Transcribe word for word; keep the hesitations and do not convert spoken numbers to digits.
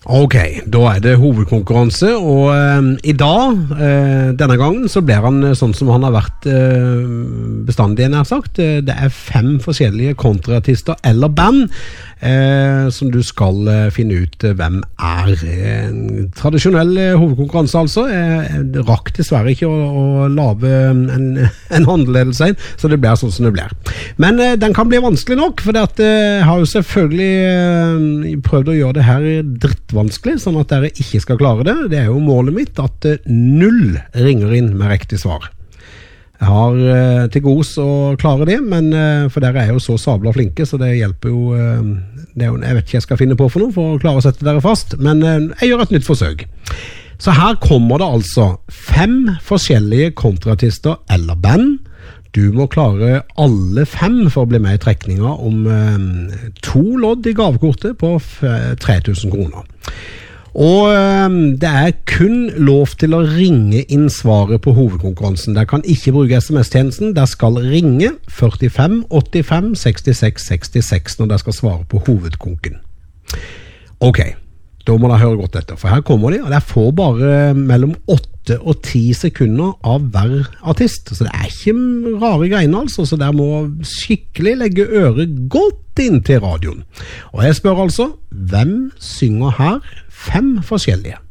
Ok, da er det hovedkonkurranse, og eh, i dag, eh, denne gangen, så blir han sånn som han har vært eh, bestandig, nær sagt. Det er fem forskjellige kontraartister eller band eh, som du skal eh, finne ut hvem er. En tradisjonell eh, hovedkonkurranse altså. Jeg rakk dessverre ikke å, å lave en, en håndledelse, så det blir sånn som det blir. Men eh, den kan bli vanskelig nok, for det eh, har jo selvfølgelig eh, prøvd å gjøre det her drittvanskelig, sånn at dere ikke skal klare det. Det er jo målet mitt at uh, null ringer inn med riktig svar. Jeg har uh, til gods å klare det, men uh, for dere er jo så sabla flinke, så det hjelper jo, uh, det er jo jeg vet ikke jeg skal finne på for noe for å klare å sette dere fast, men uh, jeg gjør et nytt forsøk. Så her kommer det altså fem forskjellige kontraartister eller band. Du må klare alle fem for å bli med i trekninga om eh, to lodd i gavekortet på tre tusen kroner. Og eh, det er kun lov til å ringe inn svaret på hovedkonkurransen. Der kan ikke bruke S M S-tjenesten. Der skal ringe førtifem åttifem sekstiseks sekstiseks når der skal svare på hovedkonken. Ok, da må dere høre godt etter, for her kommer de, og der får bare mellom åtte og ti sekunder av hver artist, så det er ikke rare greiene altså, så der må skikkelig legge øret godt inn til radioen. Og jeg spør altså, hvem synger her fem forskjellige?